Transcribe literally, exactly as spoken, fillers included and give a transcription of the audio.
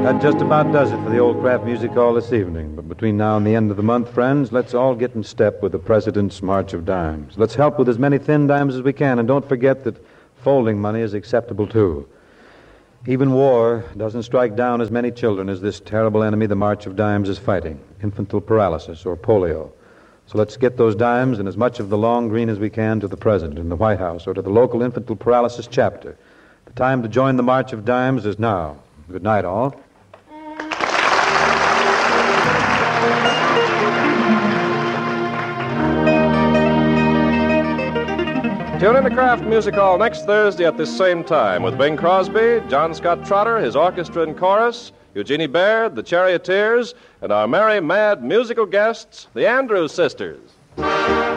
That just about does it for the Old Craft Music Hall this evening. But between now and the end of the month, friends, let's all get in step with the President's March of Dimes. Let's help with as many thin dimes as we can, and don't forget that folding money is acceptable, too. Even war doesn't strike down as many children as this terrible enemy the March of Dimes is fighting, infantile paralysis or polio. So let's get those dimes and as much of the long green as we can to the President in the White House or to the local infantile paralysis chapter. The time to join the March of Dimes is now. Good night, all. Tune in to Kraft Music Hall next Thursday at this same time with Bing Crosby, John Scott Trotter, his orchestra and chorus, Eugenie Baird, the Charioteers, and our merry, mad musical guests, the Andrews Sisters.